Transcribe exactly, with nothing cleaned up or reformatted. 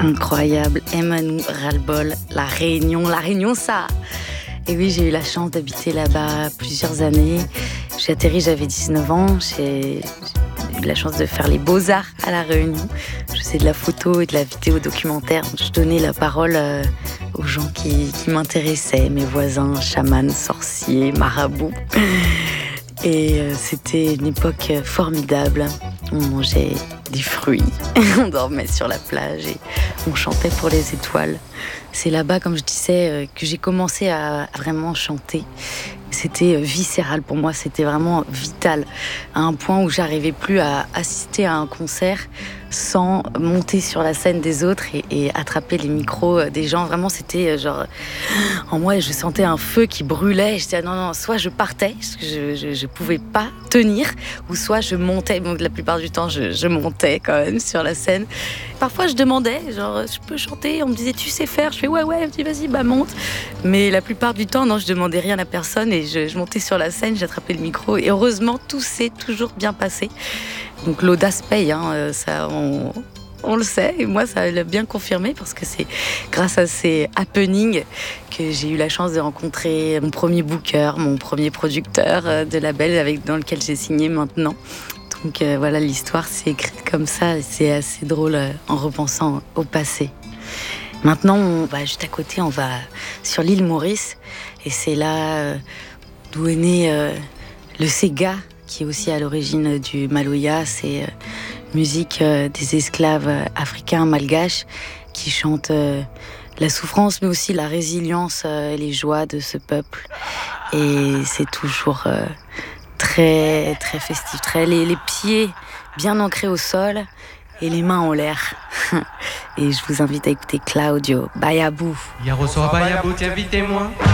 Incroyable, Emmanou, ras-le-bol, La Réunion, La Réunion ça. Et oui, j'ai eu la chance d'habiter là-bas plusieurs années. J'ai atterri, j'avais dix-neuf ans, j'ai eu la chance de faire les beaux-arts à La Réunion. Je faisais de la photo et de la vidéo documentaire. Je donnais la parole aux gens qui, qui m'intéressaient, mes voisins, chamans, sorciers, marabouts. Et c'était une époque formidable. On mangeait des fruits, on dormait sur la plage et on chantait pour les étoiles. C'est là-bas, comme je disais, que j'ai commencé à vraiment chanter. C'était viscéral pour moi, c'était vraiment vital, à un point où j'arrivais plus à assister à un concert sans monter sur la scène des autres et, et attraper les micros des gens. Vraiment, c'était genre... En moi, je sentais un feu qui brûlait. Je disais, non, non, soit je partais, parce que je, je, je pouvais pas tenir, ou soit je montais. Donc, la plupart du temps, je, je montais quand même sur la scène. Parfois, je demandais, genre, je peux chanter? On me disait, tu sais faire? Je fais, ouais, ouais. Je me dis, vas-y, bah, monte. Mais la plupart du temps, non, je demandais rien à personne et je, je montais sur la scène, j'attrapais le micro. Et heureusement, tout s'est toujours bien passé. Donc l'audace paye, hein, ça, on, on le sait. Et moi, ça l'a bien confirmé parce que c'est grâce à ces happenings que j'ai eu la chance de rencontrer mon premier booker, mon premier producteur de label avec, dans lequel j'ai signé maintenant. Donc euh, voilà, l'histoire s'est écrite comme ça. C'est assez drôle euh, en repensant au passé. Maintenant, on va juste à côté, on va sur l'île Maurice. Et c'est là euh, d'où est né euh, le Sega, qui est aussi à l'origine du Maloya. C'est euh, musique euh, des esclaves euh, africains malgaches qui chantent euh, la souffrance, mais aussi la résilience euh, et les joies de ce peuple. Et c'est toujours euh, très, très festif. Très, les, les pieds bien ancrés au sol et les mains en l'air. Et je vous invite à écouter Claudio Bayabou. Yaroso Bayabou, t'invitez-moi.